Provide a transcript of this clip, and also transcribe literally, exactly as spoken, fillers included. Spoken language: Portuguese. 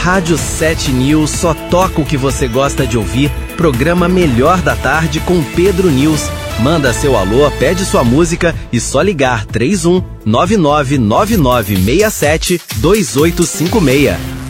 Rádio sete News só toca o que você gosta de ouvir. Programa Melhor da Tarde com Pedro News. Manda seu alô, pede sua música e só ligar três um nove nove nove nove seis sete dois oito cinco seis.